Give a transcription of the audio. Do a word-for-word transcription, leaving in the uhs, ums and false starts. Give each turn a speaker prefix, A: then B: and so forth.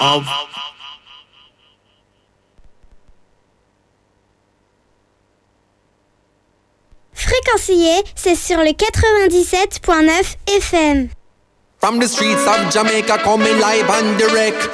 A: of
B: Fréquencier, c'est sur le quatre-vingt-dix-sept point neuf F M.
C: From the streets of Jamaica coming live and direct.